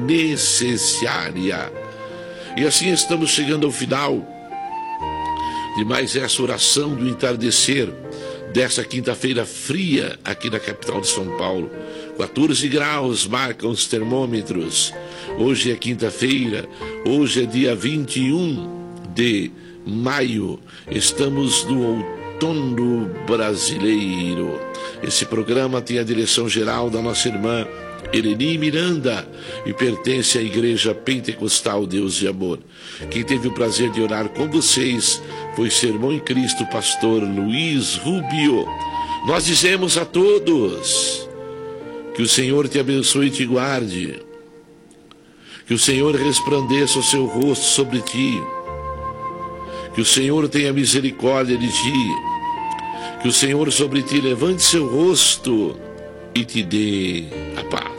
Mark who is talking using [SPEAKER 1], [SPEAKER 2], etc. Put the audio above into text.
[SPEAKER 1] necessária. E assim estamos chegando ao final de mais essa oração do entardecer dessa quinta-feira fria aqui na capital de São Paulo. 14 graus marcam os termômetros. Hoje é quinta-feira, hoje é dia 21 de maio. Estamos no outono brasileiro. Esse programa tem a direção geral da nossa irmã Eleni Miranda e pertence à Igreja Pentecostal Deus de Amor. Quem teve o prazer de orar com vocês foi seu irmão em Cristo, pastor Luiz Rubio. Nós dizemos a todos que o Senhor te abençoe e te guarde, que o Senhor resplandeça o seu rosto sobre ti, que o Senhor tenha misericórdia de ti, que o Senhor sobre ti levante seu rosto e te dê a paz.